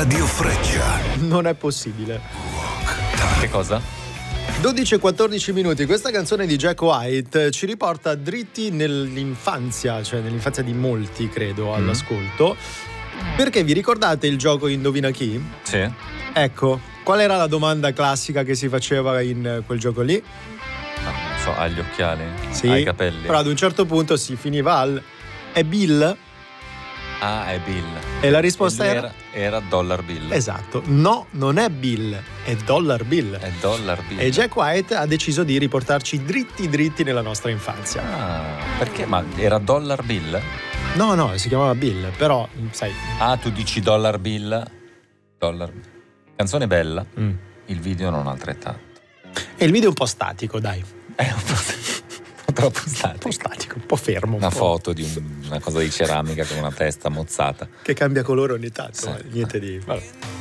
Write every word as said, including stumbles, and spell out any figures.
Radio Freccia. Non è possibile. Che cosa? dodici e quattordici minuti. Questa canzone di Jack White ci riporta dritti nell'infanzia, cioè nell'infanzia di molti, credo, all'ascolto. Perché vi ricordate il gioco Indovina chi? Sì. Ecco, qual era la domanda classica che si faceva in quel gioco lì? Non so, ha gli occhiali? Sì, Ha i capelli? però ad un certo punto si finiva al è Bill? Ah, è Bill. E la risposta E lui era? Era Dollar Bill. Esatto, no, non è Bill, è Dollar Bill. È Dollar Bill. E Jack White ha deciso di riportarci dritti dritti nella nostra infanzia. Ah, perché? Ma era Dollar Bill? No, no, si chiamava Bill, però, sai... Ah, tu dici Dollar Bill? Dollar Canzone bella, Mm. il video non altrettanto. E il video è un po' statico, dai. È un po' troppo Un statico. po' statico, un po' fermo. Una un po', foto di un- una cosa di ceramica con una testa mozzata. che cambia colore ogni tanto, Sì. eh, niente di... vabbè.